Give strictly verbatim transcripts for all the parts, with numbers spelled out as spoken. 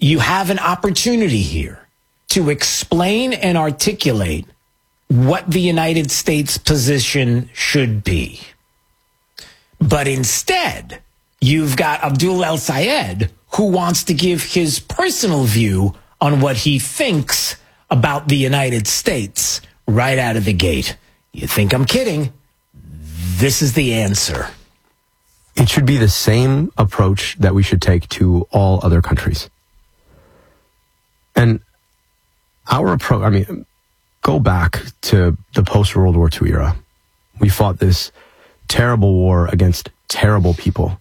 you have an opportunity here to explain and articulate what the United States position should be. But instead, you've got Abdul El-Sayed, who wants to give his personal view on what he thinks about the United States right out of the gate. You think I'm kidding? This is the answer. It should be the same approach that we should take to all other countries. And our approach, I mean, go back to the post-World War Two era. We fought this terrible war against terrible people.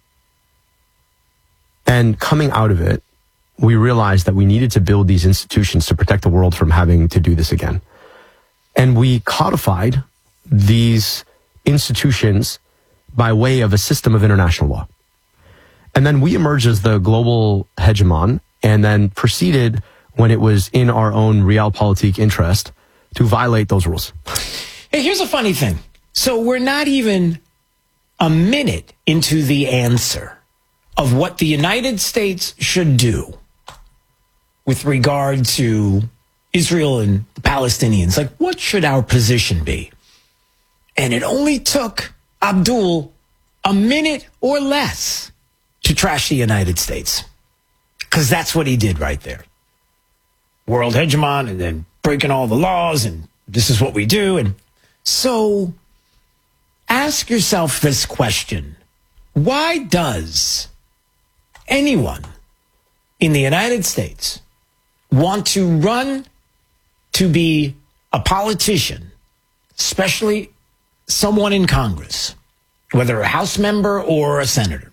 And coming out of it, we realized that we needed to build these institutions to protect the world from having to do this again. And we codified these institutions by way of a system of international law. And then we emerged as the global hegemon and then proceeded, when it was in our own realpolitik interest, to violate those rules. Hey, here's a funny thing. So we're not even a minute into the answer of what the United States should do with regard to Israel and the Palestinians. Like, what should our position be? And it only took Abdul a minute or less to trash the United States. Because that's what he did right there. World hegemon, and then breaking all the laws, and this is what we do. And so ask yourself this question. Why does anyone in the United States want to run to be a politician, especially someone in Congress, whether a House member or a senator?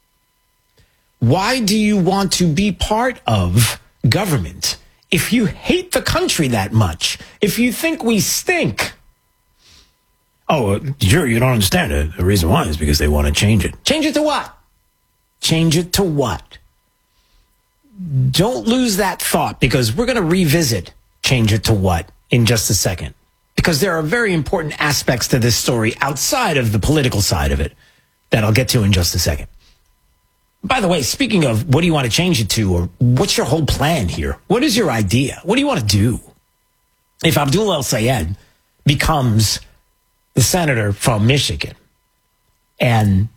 Why do you want to be part of government if you hate the country that much? If you think we stink? Oh, sure, you don't understand it. The reason why is because they want to change it. Change it to what? Change it to what? Don't lose that thought, because we're going to revisit change it to what in just a second. Because there are very important aspects to this story outside of the political side of it that I'll get to in just a second. By the way, speaking of what do you want to change it to, or what's your whole plan here? What is your idea? What do you want to do? If Abdul El-Sayed becomes the senator from Michigan and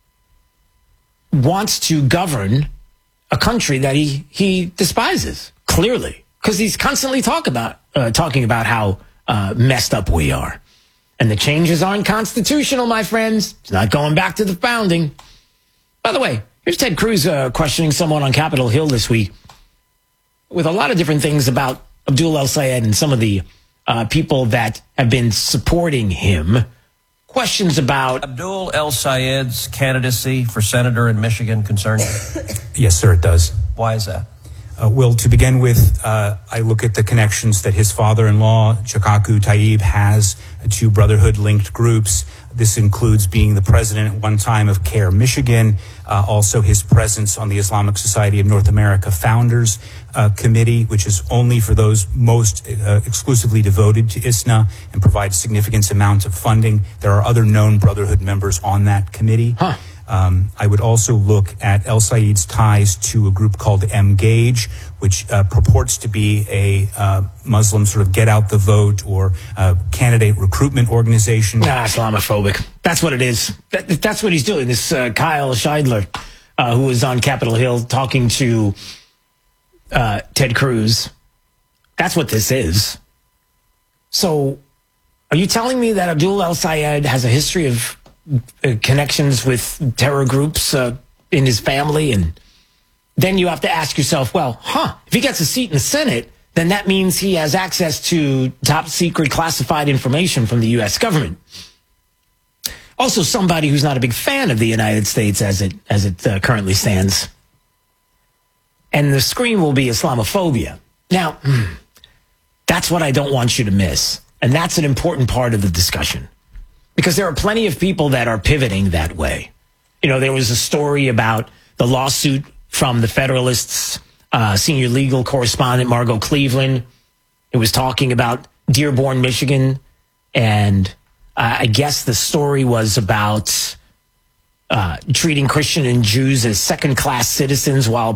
wants to govern a country that he, he despises, clearly, because he's constantly talk about, uh, talking about how uh, messed up we are. And the changes aren't constitutional, my friends. It's not going back to the founding. By the way, here's Ted Cruz uh, questioning someone on Capitol Hill this week with a lot of different things about Abdul El-Sayed and some of the uh, people that have been supporting him. Questions about Abdul El-Sayed's candidacy for senator in Michigan concern you? Yes, sir, it does. Why is that? Uh, well, to begin with, uh, I look at the connections that his father-in-law, Chikaku Tayyib, has to Brotherhood-linked groups. This includes being the president at one time of CARE Michigan, uh, also his presence on the Islamic Society of North America Founders uh, Committee, which is only for those most uh, exclusively devoted to I S N A and provides significant amounts of funding. There are other known Brotherhood members on that committee. Huh. Um, I would also look at El-Sayed's ties to a group called M-Gage, which uh, purports to be a uh, Muslim sort of get out the vote or uh, candidate recruitment organization. Nah, Islamophobic. That's what it is. That, that's what he's doing. This uh, Kyle Scheidler, uh, who was on Capitol Hill talking to uh, Ted Cruz. That's what this is. So are you telling me that Abdul El-Sayed has a history of uh, connections with terror groups uh, in his family? And then you have to ask yourself, well, huh, if he gets a seat in the Senate, then that means he has access to top secret classified information from the U S government. Also, somebody who's not a big fan of the United States as it as it uh, currently stands. And the scream will be Islamophobia. Now, that's what I don't want you to miss. And that's an important part of the discussion. Because there are plenty of people that are pivoting that way. You know, there was a story about the lawsuit from the Federalists' uh, senior legal correspondent, Margot Cleveland. It was talking about Dearborn, Michigan. And uh, I guess the story was about uh, treating Christian and Jews as second-class citizens while